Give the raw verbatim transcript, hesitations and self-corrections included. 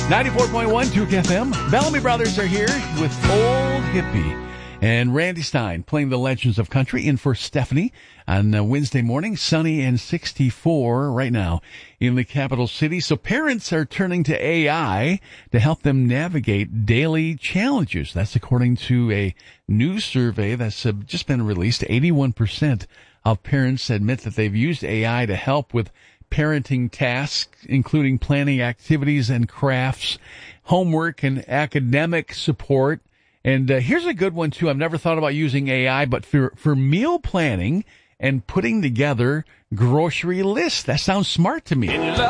ninety-four point one Duke F M. Bellamy Brothers are here with Old Hippie. And Randy Stein playing the Legends of Country in for Stephanie on uh, Wednesday morning, sunny and sixty-four right now in the capital city. So parents are turning to A I to help them navigate daily challenges. That's according to a new survey that's uh, just been released. eighty-one percent of parents admit that they've used A I to help with parenting tasks, including planning activities and crafts, homework and academic support. And uh, here's a good one, too. I've never thought about using A I, but for, for meal planning and putting together grocery lists. That sounds smart to me.